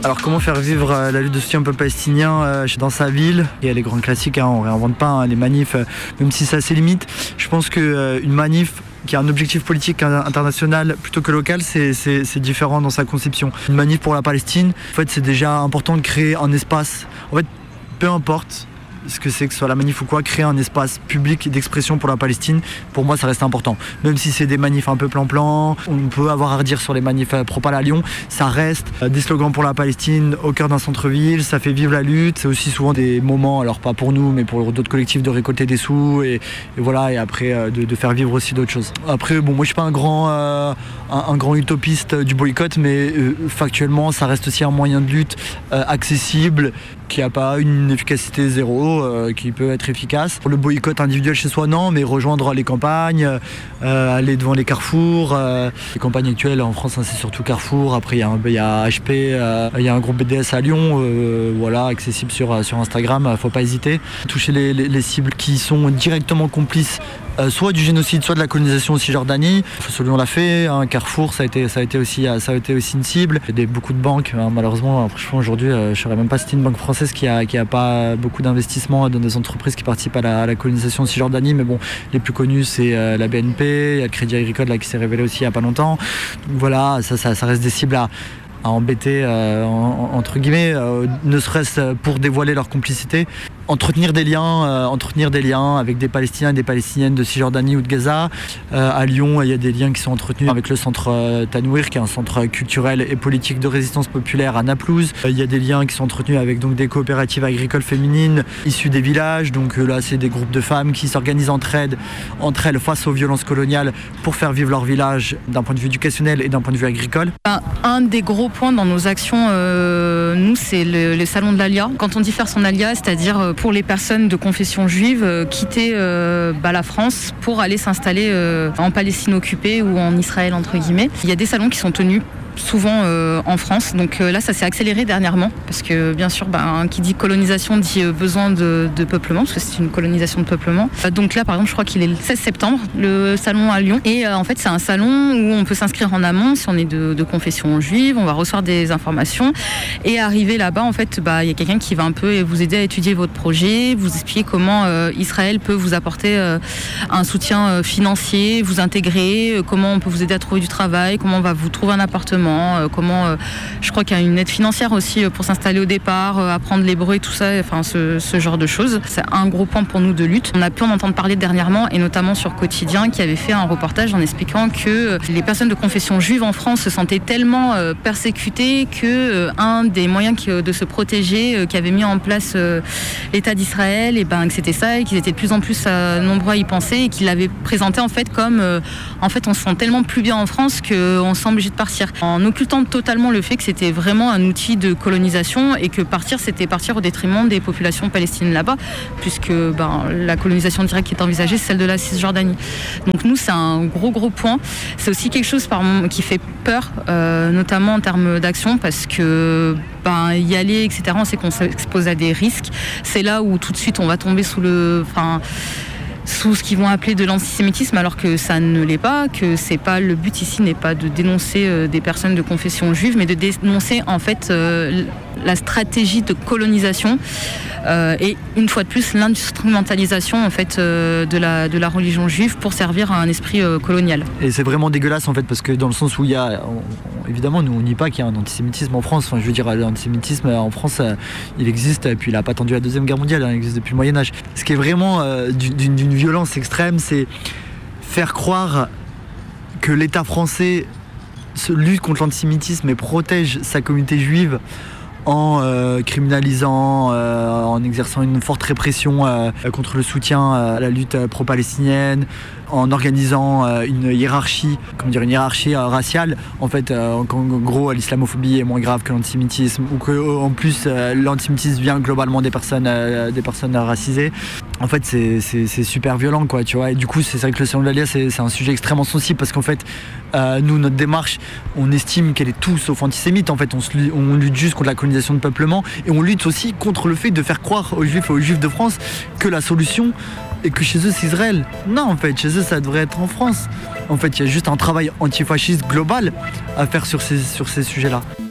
Alors comment faire vivre la lutte de soutien au peuple palestinien dans sa ville? Il y a les grands classiques, on ne réinvente pas les manifs, même si ça a ses limites. Je pense qu'une manif qui a un objectif politique international plutôt que local, c'est différent dans sa conception. Une manif pour la Palestine, en fait, c'est déjà important de créer un espace. En fait, peu importe ce que c'est, que ce soit la manif ou quoi, créer un espace public d'expression pour la Palestine, pour moi ça reste important. Même si c'est des manifs un peu plan-plan, on peut avoir à redire sur les manifs pro-Pal à Lyon, ça reste des slogans pour la Palestine au cœur d'un centre-ville, ça fait vivre la lutte, c'est aussi souvent des moments, alors pas pour nous, mais pour d'autres collectifs, de récolter des sous et voilà, et après de faire vivre aussi d'autres choses. Après, bon, moi je suis pas un grand utopiste du boycott, mais factuellement ça reste aussi un moyen de lutte accessible, qui n'a pas une efficacité zéro, qui peut être efficace. Pour le boycott individuel chez soi, non, mais rejoindre les campagnes, aller devant les carrefours. Les campagnes actuelles en France, c'est surtout Carrefour. Après, il y a HP, il y a un groupe BDS à Lyon, voilà, accessible sur Instagram, faut pas hésiter. Toucher les cibles qui sont directement complices soit du génocide, soit de la colonisation en Cisjordanie. Lyon l'a fait, Carrefour, ça a été aussi une cible. Il y a beaucoup de banques, malheureusement, franchement aujourd'hui, je ne saurais même pas si c'était une banque française qui a pas beaucoup d'investissements dans des entreprises qui participent à la colonisation en Cisjordanie, mais bon, les plus connus c'est la BNP, il y a le Crédit Agricole là, qui s'est révélé aussi il n'y a pas longtemps. Donc voilà, ça reste des cibles à embêter, entre guillemets, ne serait-ce pour dévoiler leur complicité. Entretenir des liens avec des Palestiniens et des Palestiniennes de Cisjordanie ou de Gaza. À Lyon, il y a des liens qui sont entretenus avec le centre Tanouir, qui est un centre culturel et politique de résistance populaire à Naplouse. Il y a des liens qui sont entretenus avec donc des coopératives agricoles féminines issues des villages. Donc là, c'est des groupes de femmes qui s'organisent entre elles face aux violences coloniales pour faire vivre leur village d'un point de vue éducationnel et d'un point de vue agricole. Un des gros points dans nos actions, nous, c'est le salon de l'Alia. Quand on dit faire son Alia, c'est-à-dire pour les personnes de confession juive quitter la France pour aller s'installer en Palestine occupée ou en Israël entre guillemets. Il y a des salons qui sont tenus souvent en France, donc là ça s'est accéléré dernièrement parce que bien sûr qui dit colonisation dit besoin de peuplement, parce que c'est une colonisation de peuplement. Donc là par exemple je crois qu'il est le 16 septembre le salon à Lyon, et en fait c'est un salon où on peut s'inscrire en amont si on est de confession juive, on va recevoir des informations et arriver là-bas en fait il y a quelqu'un qui va un peu vous aider à étudier votre projet, vous expliquer comment Israël peut vous apporter un soutien financier, vous intégrer, comment on peut vous aider à trouver du travail, comment on va vous trouver un appartement, comment je crois qu'il y a une aide financière aussi pour s'installer au départ, apprendre l'hébreu et tout ça, enfin ce genre de choses. C'est un gros point pour nous de lutte. On a pu en entendre parler dernièrement, et notamment sur Quotidien qui avait fait un reportage en expliquant que les personnes de confession juive en France se sentaient tellement persécutées que un des moyens de se protéger qu'avait mis en place l'État d'Israël, et que c'était ça, et qu'ils étaient de plus en plus nombreux à y penser, et qu'ils l'avaient présenté en fait comme on se sent tellement plus bien en France qu'on se sent obligé de partir, en occultant totalement le fait que c'était vraiment un outil de colonisation et que partir, c'était partir au détriment des populations palestiniennes là-bas, puisque la colonisation directe qui est envisagée, c'est celle de la Cisjordanie. Donc nous, c'est un gros point. C'est aussi quelque chose qui fait peur, notamment en termes d'action, parce que y aller, etc., on sait qu'on s'expose à des risques. C'est là où tout de suite on va tomber sous ce qu'ils vont appeler de l'antisémitisme, alors que ça ne l'est pas, que c'est pas le but ici n'est pas de dénoncer des personnes de confession juive, mais de dénoncer en fait la stratégie de colonisation et une fois de plus l'instrumentalisation en fait de la religion juive pour servir à un esprit colonial. Et c'est vraiment dégueulasse en fait, parce que dans le sens où il y a, évidemment nous on nie pas qu'il y a un antisémitisme en France, je veux dire l'antisémitisme en France il existe, et puis il n'a pas attendu la Deuxième Guerre mondiale, il existe depuis le Moyen-Âge. Ce qui est vraiment d'une violence extrême, c'est faire croire que l'État français lutte contre l'antisémitisme et protège sa communauté juive en criminalisant, en exerçant une forte répression contre le soutien à la lutte pro-palestinienne, en organisant une hiérarchie raciale, en fait, qu'en gros l'islamophobie est moins grave que l'antisémitisme, ou qu'en plus l'antisémitisme vient globalement des personnes racisées. En fait, c'est super violent, quoi, tu vois. Et du coup, c'est vrai que le salon de l'Alia, c'est un sujet extrêmement sensible, parce qu'en fait, nous, notre démarche, on estime qu'elle est tout sauf antisémite. En fait, on lutte juste contre la colonisation de peuplement, et on lutte aussi contre le fait de faire croire aux Juifs et aux Juifs de France que la solution et que chez eux c'est Israël. Non, en fait, chez eux ça devrait être en France. En fait, il y a juste un travail antifasciste global à faire sur ces sujets-là.